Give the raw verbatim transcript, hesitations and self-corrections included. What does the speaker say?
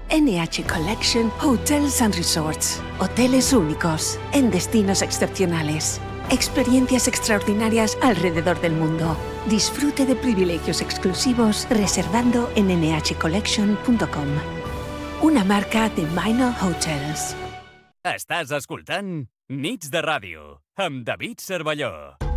N H Collection Hotels and Resorts. Hoteles únicos, en destinos excepcionales. Experiencias extraordinarias alrededor del mundo. Disfrute de privilegios exclusivos reservando en ene hache collection punto com. Una marca de Minor Hotels. Estàs escoltant Nits de Ràdio amb David Cervelló.